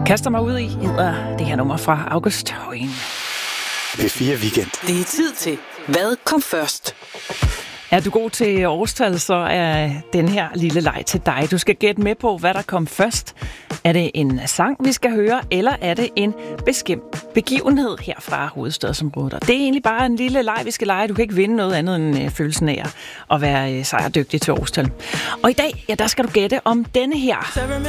Kaster mig ud i, hedder det her nummer fra August Højen. P4 Weekend. Det er tid til, hvad kom først? Er du god til årstal, så er den her lille leg til dig. Du skal gætte med på, hvad der kom først. Er det en sang, vi skal høre, eller er det en begivenhed her fra hovedstadsområdet? Og det er egentlig bare en lille leg, vi skal lege. Du kan ikke vinde noget andet end følelsen af at være sejrdygtig til årstal. Og i dag, ja, der skal du gætte om denne her